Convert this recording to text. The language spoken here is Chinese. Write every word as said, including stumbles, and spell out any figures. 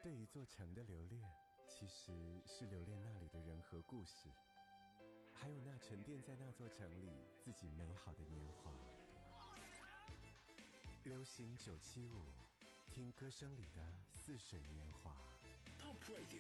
对一座城的留恋，其实是留恋那里的人和故事，还有那沉淀在那座城里自己美好的年华。流行九七五，听歌声里的似水年华。Top Radio。